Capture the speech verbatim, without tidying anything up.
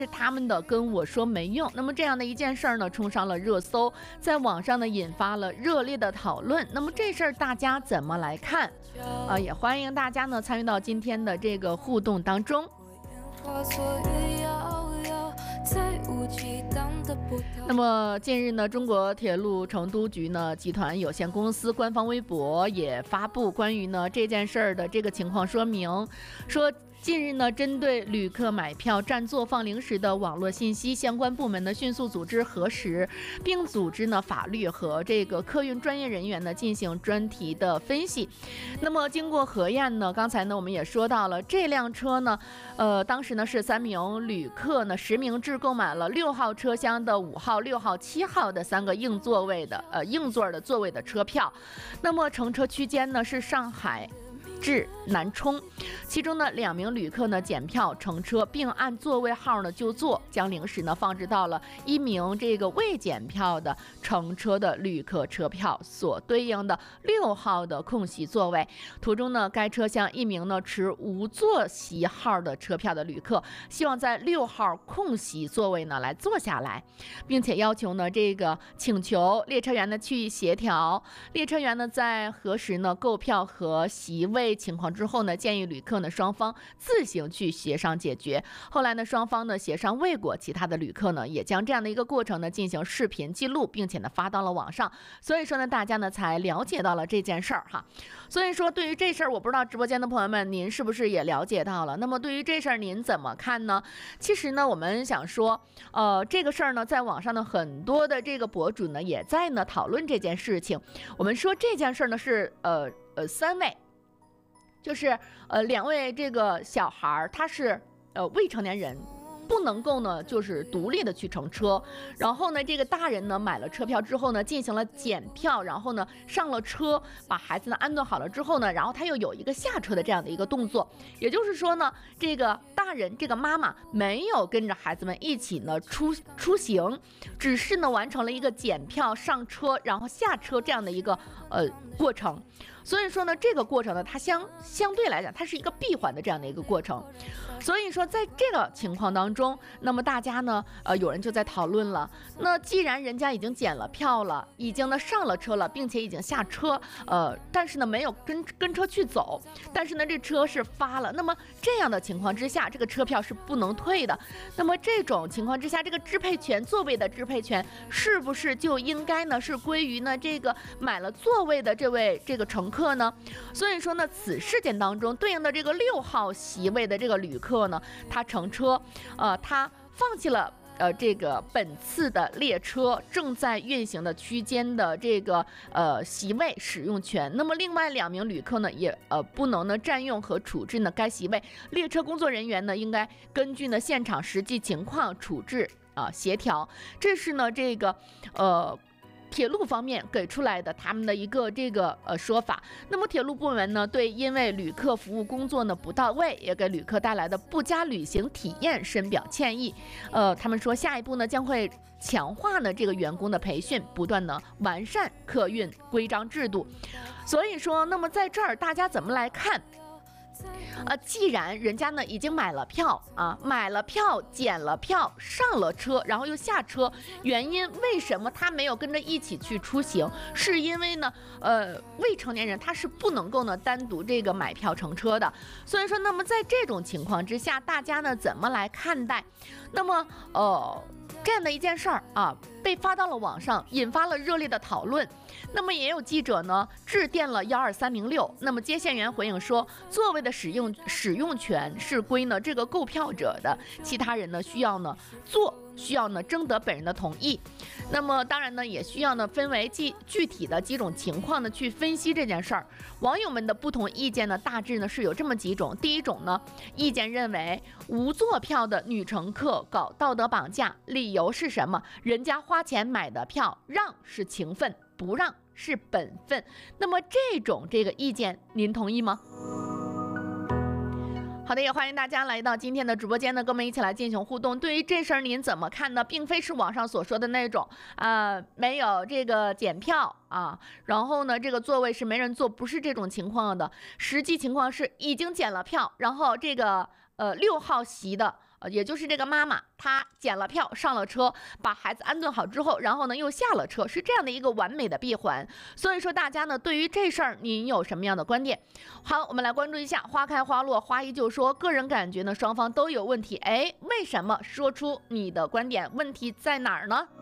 是他们的跟我说没用。那么这样的一件事儿呢，冲上了热搜，在网上呢引发了热烈的讨论。那么这事儿大家怎么来看？啊、呃，也欢迎大家呢参与到今天的这个互动当中。那么近日呢，中国铁路成都局呢集团有限公司官方微博也发布关于呢这件事儿的这个情况说明，说近日呢，针对旅客买票占座放零食的网络信息，相关部门呢迅速组织核实，并组织呢法律和这个客运专业人员呢进行专题的分析。那么经过核验呢，刚才呢我们也说到了，这辆车呢，呃，当时呢是三名旅客呢实名制购买了六号车厢的五号、六号、七号的三个硬座位的呃硬座的座位的车票。那么乘车区间呢是上海至南充，其中呢两名旅客呢检票乘车，并按座位号呢就座，将零食呢放置到了一名这个未检票的乘车的旅客车票所对应的六号的空席座位。途中呢，该车厢一名呢持无座席号的车票的旅客，希望在六号空席座位呢来坐下来，并且要求呢这个请求列车员呢去协调。列车员呢在核实呢购票和席位情况之后呢，建议旅客呢双方自行去协商解决。后来呢，双方呢协商未果，其他的旅客呢也将这样的一个过程呢进行视频记录，并且呢发到了网上。所以说呢，大家呢才了解到了这件事儿哈。所以说，对于这事儿，我不知道直播间的朋友们您是不是也了解到了？那么对于这事儿您怎么看呢？其实呢，我们想说，呃，这个事儿呢，在网上呢很多的这个博主呢也在呢讨论这件事情。我们说这件事儿呢是呃呃三位。就是呃两位这个小孩儿，他是呃未成年人，不能够呢就是独立的去乘车。然后呢，这个大人呢买了车票之后呢，进行了检票，然后呢上了车，把孩子呢安顿好了之后呢，然后他又有一个下车的这样的一个动作。也就是说呢，这个大人这个妈妈没有跟着孩子们一起呢出出行，只是呢完成了一个检票、上车然后下车这样的一个呃过程。所以说呢，这个过程呢，它相相对来讲，它是一个闭环的这样的一个过程。所以说，在这个情况当中，那么大家呢，呃，有人就在讨论了。那既然人家已经检了票了，已经呢上了车了，并且已经下车，呃，但是呢没有跟跟车去走，但是呢这车是发了。那么这样的情况之下，这个车票是不能退的。那么这种情况之下，这个支配权座位的支配权是不是就应该呢是归于呢这个买了座位的这位这个乘客呢？所以说呢，此事件当中对应的这个六号席位的这个旅客呢，他乘车，呃，他放弃了呃这个本次的列车正在运行的区间的这个呃席位使用权。那么另外两名旅客呢，也呃不能呢占用和处置呢该席位。列车工作人员呢，应该根据呢现场实际情况处置啊、呃、协调。这是呢这个呃。铁路方面给出来的他们的一个这个呃说法。那么铁路部门呢，对因为旅客服务工作呢不到位，也给旅客带来的不佳旅行体验深表歉意。呃，他们说下一步呢将会强化呢这个员工的培训，不断呢完善客运规章制度。所以说，那么在这儿大家怎么来看？呃，既然人家呢已经买了票啊，买了票、检了票、上了车，然后又下车，原因为什么他没有跟着一起去出行？是因为呢，呃，未成年人他是不能够呢单独这个买票乘车的。所以说，那么在这种情况之下，大家呢怎么来看待？那么，呃。这样的一件事儿啊，被发到了网上，引发了热烈的讨论。那么也有记者呢致电了幺二三零六，那么接线员回应说，座位的使用使用权是归呢这个购票者的，其他人呢需要呢坐，需要呢征得本人的同意。那么当然呢，也需要呢分为具具体的几种情况呢去分析这件事儿。网友们的不同意见呢，大致呢是有这么几种。第一种呢，意见认为无座票的女乘客搞道德绑架，理由是什么？人家花钱买的票，让是情分，不让是本分。那么这种这个意见，您同意吗？好的，也欢迎大家来到今天的直播间呢，跟我们一起来进行互动。对于这事儿您怎么看呢？并非是网上所说的那种啊、呃，没有这个检票啊，然后呢这个座位是没人坐，不是这种情况的。实际情况是已经检了票，然后这个呃六号席的呃，也就是这个妈妈，她检了票，上了车，把孩子安顿好之后，然后呢又下了车，是这样的一个完美的闭环。所以说大家呢对于这事儿您有什么样的观点？好，我们来关注一下花开花落，花依旧说，个人感觉呢双方都有问题。哎，为什么？说出你的观点，问题在哪儿呢？